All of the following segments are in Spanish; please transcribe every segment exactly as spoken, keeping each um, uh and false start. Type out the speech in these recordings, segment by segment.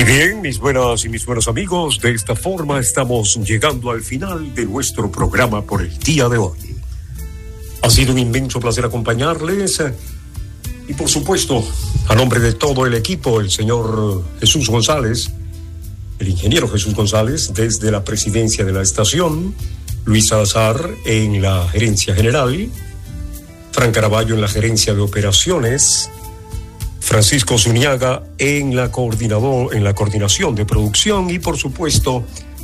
bien, mis buenas y mis buenos amigos, de esta forma estamos llegando al final de nuestro programa por el día de hoy. Ha sido un inmenso placer acompañarles y, por supuesto, a nombre de todo el equipo, el señor Jesús González, el ingeniero Jesús González, desde la presidencia de la estación, Luis Salazar en la gerencia general, Fran Caraballo en la gerencia de operaciones, Francisco Zuniaga en la coordinador, en la coordinación de producción y, por supuesto,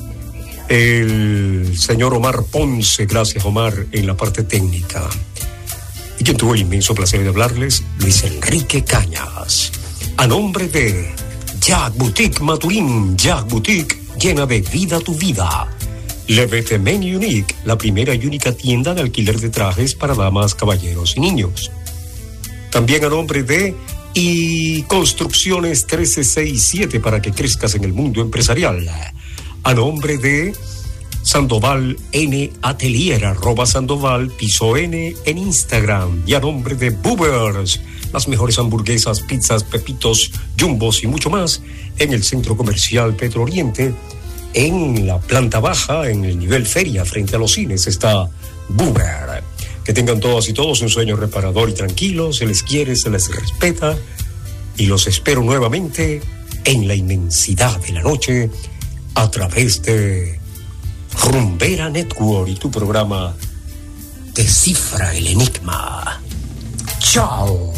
el señor Omar Ponce, gracias Omar, en la parte técnica. Y quien tuvo el inmenso placer de hablarles, Luis Enrique Cañas. A nombre de Jack Boutique Maturín, Jack Boutique, llena de vida tu vida. Le Femen Unique, la primera y única tienda de alquiler de trajes para damas, caballeros y niños. También a nombre de y Construcciones trece sesenta y siete para que crezcas en el mundo empresarial. A nombre de Sandoval N Atelier, arroba Sandoval Piso N en Instagram. Y a nombre de Boobers, las mejores hamburguesas, pizzas, pepitos, jumbos y mucho más en el Centro Comercial Petro Oriente, en la planta baja, en el nivel feria, frente a los cines, está Boober. Que tengan todas y todos un sueño reparador y tranquilo, se les quiere, se les respeta y los espero nuevamente en la inmensidad de la noche a través de Rumbera Network y tu programa Descifra el Enigma. ¡Chao!